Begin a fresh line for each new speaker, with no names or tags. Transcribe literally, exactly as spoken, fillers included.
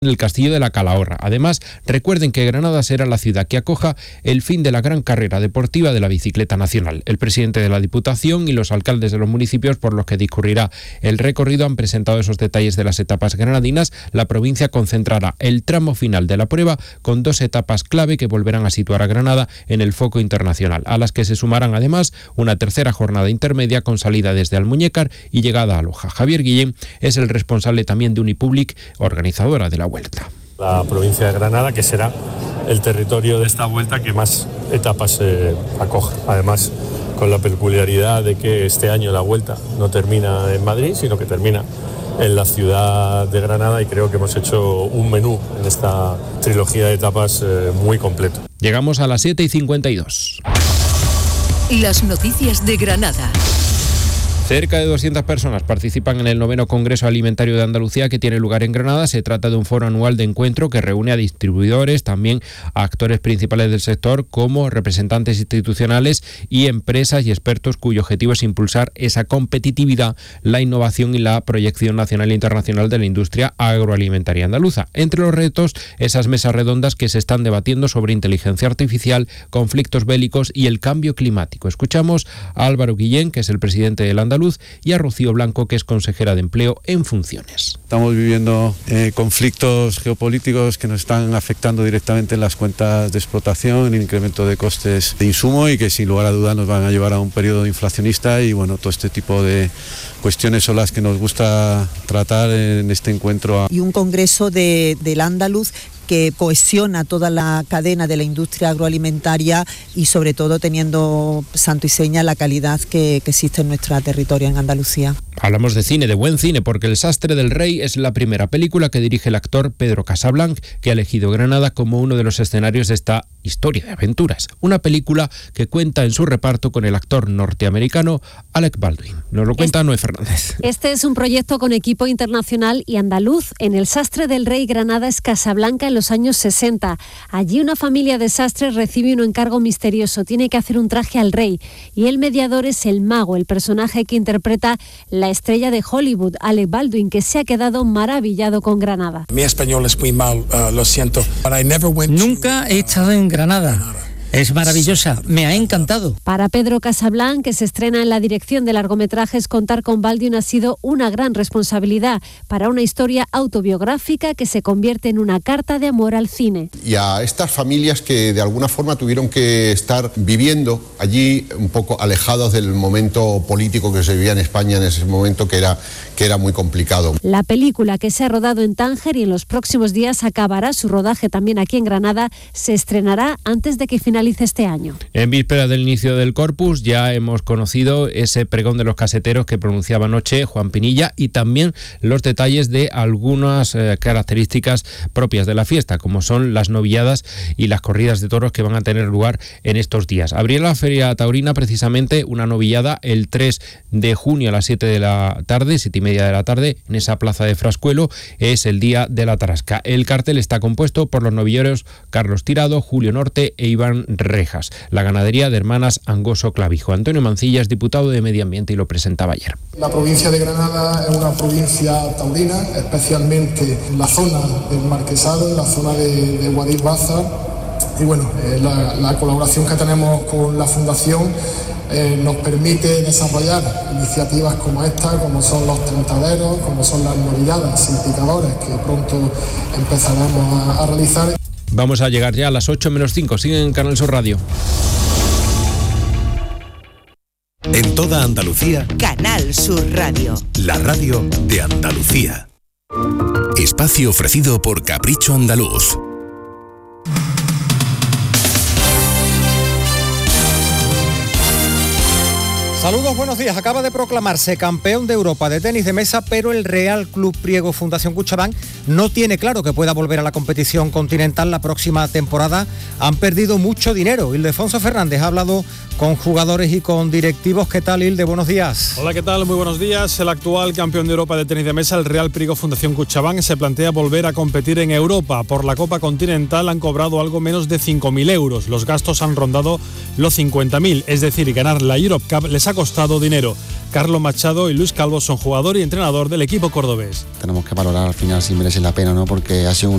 el Castillo de la Calahorra. Además, recuerden que Granada será la ciudad que acoja el fin de la gran carrera deportiva de la bicicleta nacional. El presidente de la Diputación y los alcaldes de los municipios por los que discurrirá el recorrido han presentado esos detalles de las etapas granadinas. La provincia concentrará el tramo final de la prueba con dos etapas clave que volverán a situar a Granada en el foco internacional, a las que se sumarán además una tercera jornada intermedia con salida desde Almuñécar y llegada a Loja. Javier Guillén es el responsable también de Unipublic, organizadora de la vuelta.
La provincia de Granada, que será el territorio de esta vuelta que más etapas eh, acoge. Además, con la peculiaridad de que este año la vuelta no termina en Madrid, sino que termina en la ciudad de Granada, y creo que hemos hecho un menú en esta trilogía de etapas eh, muy completo.
Llegamos a las siete y cincuenta y dos.
Las noticias de Granada.
Cerca de doscientas personas participan en el noveno Congreso Alimentario de Andalucía que tiene lugar en Granada. Se trata de un foro anual de encuentro que reúne a distribuidores, también a actores principales del sector como representantes institucionales y empresas y expertos cuyo objetivo es impulsar esa competitividad, la innovación y la proyección nacional e internacional de la industria agroalimentaria andaluza. Entre los retos, esas mesas redondas que se están debatiendo sobre inteligencia artificial, conflictos bélicos y el cambio climático. Escuchamos a Álvaro Guillén, que es el presidente del Andaluz, y a Rocío Blanco, que es consejera de Empleo en funciones.
Estamos viviendo eh, conflictos geopolíticos que nos están afectando directamente en las cuentas de explotación, el incremento de costes de insumo y que sin lugar a dudas nos van a llevar a un periodo inflacionista, y bueno, todo este tipo de cuestiones son las que nos gusta tratar en este encuentro.
Y un congreso de, del andaluz que cohesiona toda la cadena de la industria agroalimentaria y sobre todo teniendo santo y seña la calidad que, que existe en nuestro territorio en Andalucía.
Hablamos de cine, de buen cine, porque El sastre del rey es la primera película que dirige el actor Pedro Casablanc, que ha elegido Granada como uno de los escenarios de esta historia de aventuras. Una película que cuenta en su reparto con el actor norteamericano Alec Baldwin. Nos lo cuenta Noé Fernández.
Este es un proyecto con equipo internacional y andaluz. En El sastre del rey, Granada es Casablanca en los años sesenta. Allí una familia de sastres recibe un encargo misterioso. Tiene que hacer un traje al rey y el mediador es el mago, el personaje que interpreta la estrella de Hollywood, Alec Baldwin, que se ha quedado maravillado con Granada.
Mi español es muy mal, uh, lo siento.
Nunca he estado en Granada. Es maravillosa, me ha encantado.
Para Pedro Casablanc, que se estrena en la dirección de largometrajes, contar con Baldwin ha sido una gran responsabilidad para una historia autobiográfica que se convierte en una carta de amor al cine.
Y a estas familias que de alguna forma tuvieron que estar viviendo allí un poco alejados del momento político que se vivía en España en ese momento, que era, que era muy complicado.
La película, que se ha rodado en Tánger y en los próximos días acabará su rodaje también aquí en Granada, se estrenará antes de que finalice este año.
En víspera del inicio del Corpus ya hemos conocido ese pregón de los caseteros que pronunciaba anoche Juan Pinilla, y también los detalles de algunas eh, características propias de la fiesta, como son las novilladas y las corridas de toros que van a tener lugar en estos días. Abrirá la Feria Taurina precisamente una novillada el tres de junio a las siete de la tarde, siete y media de la tarde, en esa plaza de Frascuelo. Es el día de la tarasca. El cartel está compuesto por los novilleros Carlos Tirado, Julio Norte e Iván Rejas. La ganadería de Hermanas Angoso Clavijo. Antonio Mancilla es diputado de Medio Ambiente y lo presentaba ayer.
La provincia de Granada es una provincia taurina, especialmente en la zona del Marquesado, en la zona de, de Guadix Baza. Y bueno, eh, la, la colaboración que tenemos con la Fundación eh, nos permite desarrollar iniciativas como esta, como son los tentaderos, como son las novilladas y picadores, que pronto empezaremos a, a realizar.
Vamos a llegar ya a las ocho menos cinco. Siguen en Canal Sur Radio.
En toda Andalucía,
Canal Sur Radio.
La radio de Andalucía. Espacio ofrecido por Capricho Andaluz.
Saludos, buenos días. Acaba de proclamarse campeón de Europa de tenis de mesa, pero el Real Club Priego Fundación Cuchabán no tiene claro que pueda volver a la competición continental la próxima temporada. Han perdido mucho dinero. Ildefonso Fernández ha hablado con jugadores y con directivos. ¿Qué tal, Ilde? Buenos días.
Hola, ¿qué tal? Muy buenos días. El actual campeón de Europa de tenis de mesa, el Real Priego Fundación Cuchabán, se plantea volver a competir en Europa. Por la Copa Continental han cobrado algo menos de cinco mil euros. Los gastos han rondado los cincuenta mil, es decir, ganar la Europe Cup les ha costado dinero. Carlos Machado y Luis Calvo son jugador y entrenador del equipo cordobés.
Tenemos que valorar al final si merece la pena o no, porque ha sido un